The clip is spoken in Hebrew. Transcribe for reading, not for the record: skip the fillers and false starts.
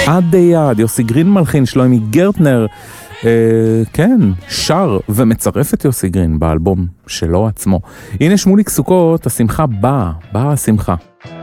עד יד, יוסי גרין מלחין, שלומי גרטנר, כן, שר ומצרף את יוסי גרין באלבום שלו עצמו. הנה שמוליק סוכות, השמחה באה השמחה.